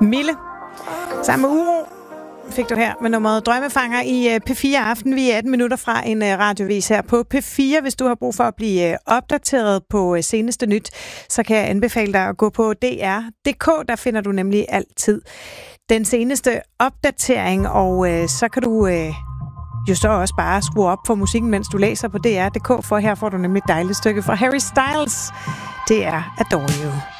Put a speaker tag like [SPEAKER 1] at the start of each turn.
[SPEAKER 1] Mille, sammen med Uro, fik du her med nummeret Drømmefanger i P4 Aften. Vi er 18 minutter fra en radiovis her på P4. Hvis du har brug for at blive opdateret på seneste nyt, så kan jeg anbefale dig at gå på dr.dk. Der finder du nemlig altid den seneste opdatering, og så kan du jo så også bare skrue op for musikken, mens du læser på dr.dk, for her får du nemlig et dejligt stykke fra Harry Styles. Det er Adore You.